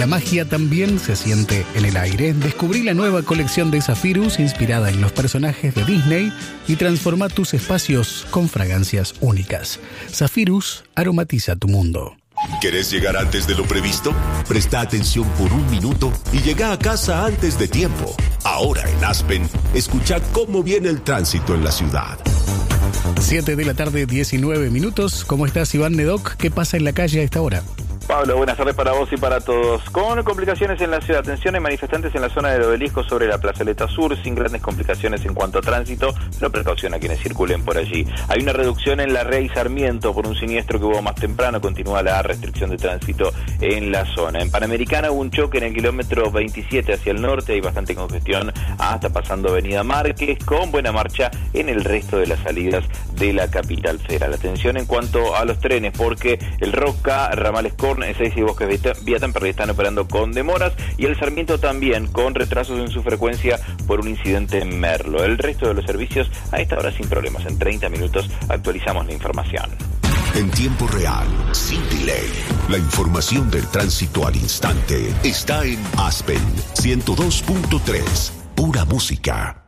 La magia también se siente en el aire. Descubrí la nueva colección de Zephyrus inspirada en los personajes de Disney y transforma tus espacios con fragancias únicas. Zephyrus aromatiza tu mundo. ¿Querés llegar antes de lo previsto? Presta atención por un minuto y llega a casa antes de tiempo. Ahora en Aspen, escucha cómo viene el tránsito en la ciudad. 7 de la tarde, 19 minutos. ¿Cómo estás, Iván Nedoc? ¿Qué pasa en la calle a esta hora? Pablo, buenas tardes para vos y para todos. Con complicaciones en la ciudad, atención, hay manifestantes en la zona del Obelisco sobre la Plazoleta Sur, sin grandes complicaciones en cuanto a tránsito, pero precaución a quienes circulen por allí. Hay una reducción en la Rey Sarmiento por un siniestro que hubo más temprano, continúa la restricción de tránsito en la zona. En Panamericana hubo un choque en el kilómetro 27 hacia el norte, hay bastante congestión hasta pasando Avenida Márquez, con buena marcha en el resto de las salidas de la capital federal. Atención en cuanto a los trenes, porque el Roca, Ramales Corn, Ezeiza y Bosques Vía Temperley están operando con demoras y el Sarmiento también con retrasos en su frecuencia por un incidente en Merlo. El resto de los servicios a esta hora sin problemas. En 30 minutos actualizamos la información. En tiempo real, sin delay. La información del tránsito al instante está en Aspen 102.3. Pura música.